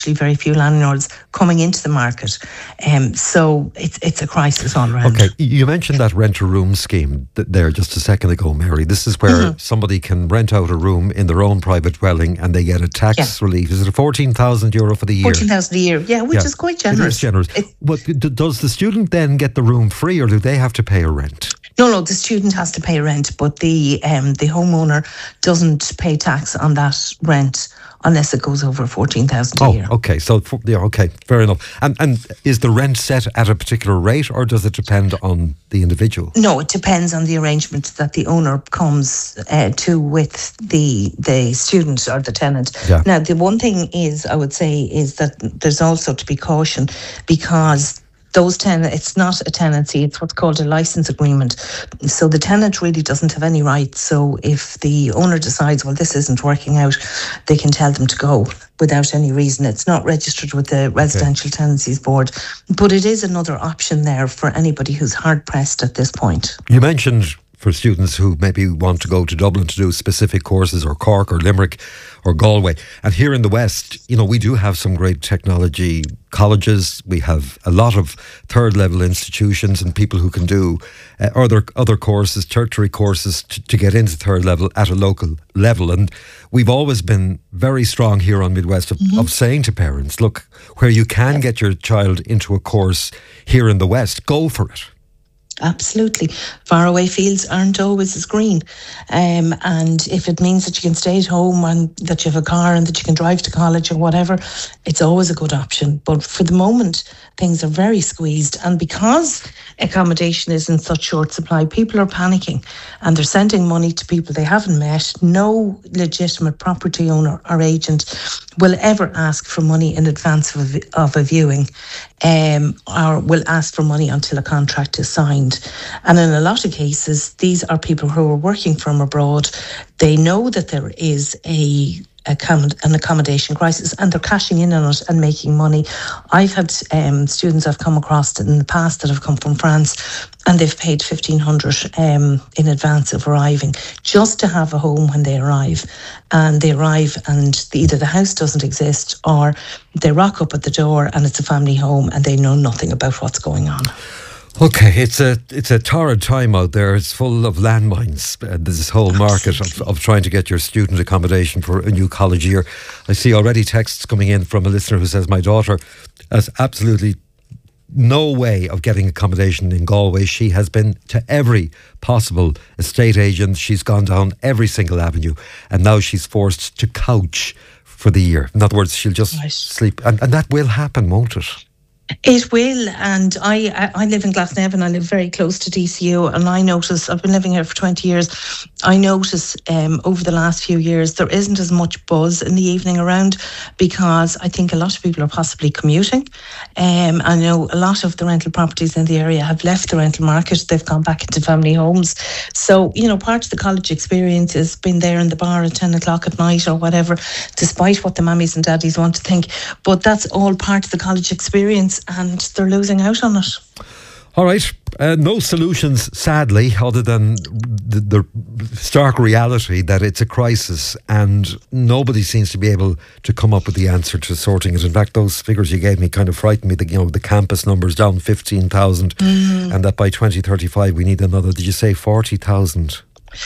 very few landlords coming into the market. So it's a crisis all around. Okay, you mentioned that rent-a-room scheme there just a second ago, Mary. This is where somebody can rent out a room in their own private dwelling and they get a tax relief. Is it €14,000 for the year? 14,000 a year, which is quite generous. It is generous. But does the student then get the room free, or do they have to pay a rent? No, the student has to pay rent, but the homeowner doesn't pay tax on that rent unless it goes over 14,000 a year. Okay. So, okay, fair enough. And is the rent set at a particular rate, or does it depend on the individual? No, it depends on the arrangement that the owner comes to with the student or the tenant. Yeah. Now, the one thing is, I would say, is that there's also to be caution, because those tenants, it's not a tenancy, it's what's called a license agreement. So the tenant really doesn't have any rights. So if the owner decides, well, this isn't working out, they can tell them to go without any reason. It's not registered with the Residential Tenancies Board, but it is another option there for anybody who's hard pressed at this point. You mentioned for students who maybe want to go to Dublin to do specific courses, or Cork or Limerick or Galway. And here in the West, we do have some great technology colleges. We have a lot of third level institutions and people who can do other courses, tertiary courses to get into third level at a local level. And we've always been very strong here on Midwest of saying to parents, look, where you can get your child into a course here in the West, go for it. Absolutely. Faraway fields aren't always as green. And if it means that you can stay at home and that you have a car and that you can drive to college or whatever, it's always a good option. But for the moment, things are very squeezed. And because accommodation is in such short supply, people are panicking and they're sending money to people they haven't met. No legitimate property owner or agent will ever ask for money in advance of a viewing, or will ask for money until a contract is signed. And in a lot of cases, these are people who are working from abroad. They know that there is an accommodation crisis and they're cashing in on it and making money. I've had students I've come across in the past that have come from France, and they've paid $1,500 in advance of arriving just to have a home when they arrive. And they arrive and either the house doesn't exist, or they rock up at the door and it's a family home and they know nothing about what's going on. Okay, it's a torrid time out there. It's full of landmines. This whole market of trying to get your student accommodation for a new college year. I see already texts coming in from a listener who says, my daughter has absolutely no way of getting accommodation in Galway. She has been to every possible estate agent. She's gone down every single avenue, and now she's forced to couch for the year. In other words, she'll just sleep. And that will happen, won't it? It will, and I live in Glasnevin. I live very close to DCU, and I notice, I've been living here for 20 years, I notice over the last few years there isn't as much buzz in the evening around, because I think a lot of people are possibly commuting. I know a lot of the rental properties in the area have left the rental market. They've gone back into family homes. So, part of the college experience has been there in the bar at 10 o'clock at night or whatever, despite what the mummies and daddies want to think. But that's all part of the college experience, and they're losing out on it. All right. No solutions, sadly, other than the stark reality that it's a crisis and nobody seems to be able to come up with the answer to sorting it. In fact, those figures you gave me kind of frightened me. The campus numbers down 15,000 and that by 2035 we need another, did you say 40,000?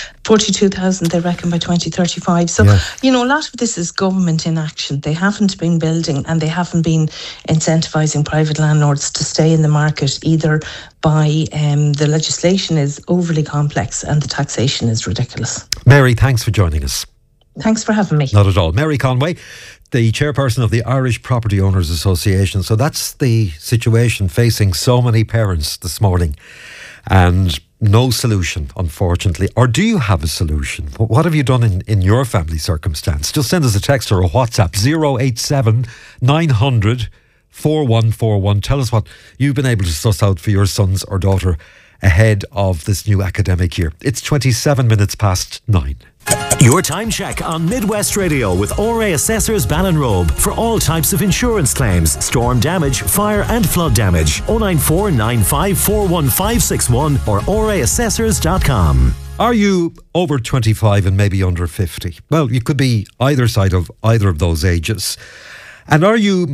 42,000 they reckon by 2035. So, a lot of this is government inaction. They haven't been building and they haven't been incentivising private landlords to stay in the market, either by the legislation is overly complex and the taxation is ridiculous. Mary, thanks for joining us. Thanks for having me. Not at all. Mary Conway, the chairperson of the Irish Property Owners Association. So that's the situation facing so many parents this morning. And no solution, unfortunately. Or do you have a solution? What have you done in your family circumstance? Just send us a text or a WhatsApp, 087 900 4141. Tell us what you've been able to suss out for your sons or daughter ahead of this new academic year. It's 27 minutes past 9. Your time check on Midwest Radio with ORA Assessors Ballinrobe for all types of insurance claims, storm damage, fire and flood damage. 094 95 41561 or oraassessors.com. Are you over 25 and maybe under 50? Well, you could be either side of either of those ages. And are you